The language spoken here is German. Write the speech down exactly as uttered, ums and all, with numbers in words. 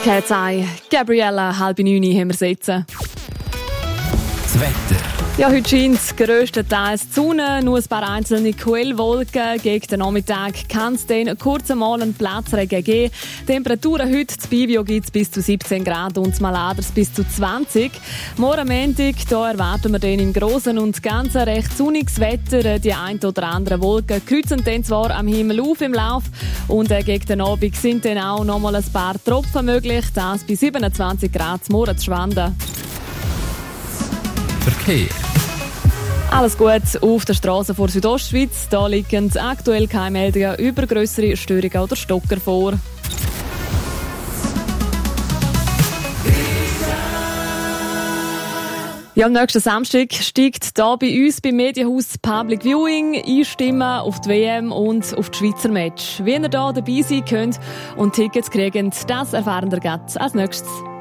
Cat's Eye. Gabriella, halb neun haben wir sitzen. Das Wetter. Ja, heute scheint grösstenteils die Sonne, nur ein paar einzelne Quellwolken. Gegen den Nachmittag kann es dann kurz einmal einen Platzregen geben. Temperaturen heute zu Bivio gibt es bis zu siebzehn Grad und zu Maladers bis zu zwanzig. Morgen Montag, da erwarten wir dann im Großen und Ganzen recht sonniges Wetter. Die ein oder anderen Wolken kreuzen dann zwar am Himmel auf im Lauf und äh, gegen den Abend sind dann auch noch mal ein paar Tropfen möglich. Das bei siebenundzwanzig Grad zum Morgen zu Schwanden. Verkehr. Alles gut auf der Straße vor Südostschweiz. Da liegen aktuell keine Meldungen über grössere Störungen oder Stocker vor. Ja, am nächsten Samstag steigt hier bei uns beim Medienhaus Public Viewing einstimmen auf die W M und auf die Schweizer Match. Wie ihr hier dabei sein könnt und Tickets kriegen, das erfahren wir gleich als nächstes.